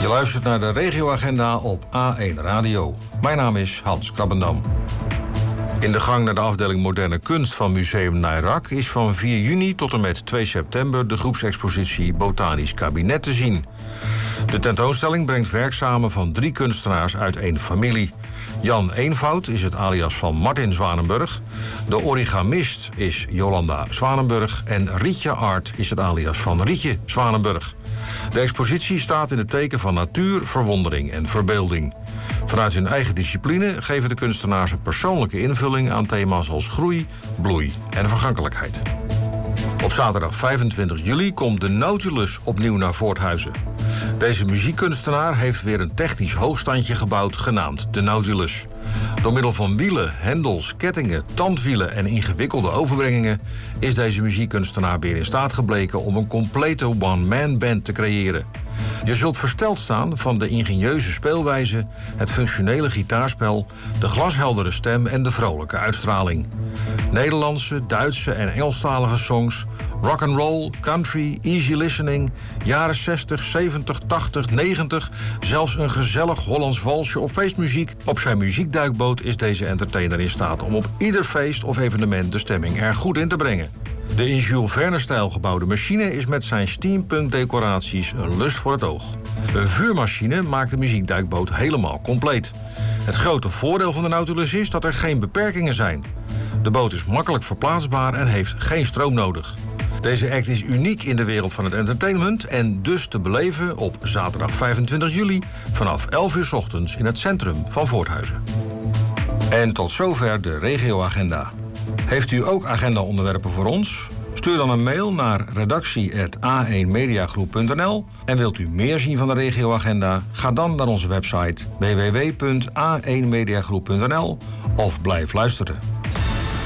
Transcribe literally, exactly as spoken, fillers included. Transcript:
Je luistert naar de regioagenda op A één Radio. Mijn naam is Hans Krabbendam. In de gang naar de afdeling Moderne Kunst van Museum Nairac is van vier juni tot en met twee september de groepsexpositie Botanisch Kabinet te zien. De tentoonstelling brengt werk samen van drie kunstenaars uit één familie. Jan Eenvoud is het alias van Martin Zwanenburg. De origamist is Jolanda Zwanenburg. En Rietje Art is het alias van Rietje Zwanenburg. De expositie staat in het teken van natuur, verwondering en verbeelding. Vanuit hun eigen discipline geven de kunstenaars een persoonlijke invulling aan thema's als groei, bloei en vergankelijkheid. Op zaterdag vijfentwintig juli komt de Nautilus opnieuw naar Voorthuizen. Deze muziekkunstenaar heeft weer een technisch hoogstandje gebouwd genaamd de Nautilus. Door middel van wielen, hendels, kettingen, tandwielen en ingewikkelde overbrengingen is deze muziekkunstenaar weer in staat gebleken om een complete one-man band te creëren. Je zult versteld staan van de ingenieuze speelwijze, het functionele gitaarspel, de glasheldere stem en de vrolijke uitstraling. Nederlandse, Duitse en Engelstalige songs, rock and roll, country, easy listening, jaren zestig, zeventig, tachtig, negentig, zelfs een gezellig Hollands walsje of feestmuziek. Op zijn muziekduikboot is deze entertainer in staat om op ieder feest of evenement de stemming er goed in te brengen. De in Jules Verne-stijl gebouwde machine is met zijn steampunk-decoraties een lust voor het oog. Een vuurmachine maakt de muziekduikboot helemaal compleet. Het grote voordeel van de Nautilus is dat er geen beperkingen zijn. De boot is makkelijk verplaatsbaar en heeft geen stroom nodig. Deze act is uniek in de wereld van het entertainment en dus te beleven op zaterdag vijfentwintig juli vanaf elf uur 's ochtends in het centrum van Voorthuizen. En tot zover de regioagenda. Heeft u ook agenda-onderwerpen voor ons? Stuur dan een mail naar redactie apenstaartje a één mediagroep punt n l. En wilt u meer zien van de regioagenda? Ga dan naar onze website w w w punt a één mediagroep punt n l of blijf luisteren.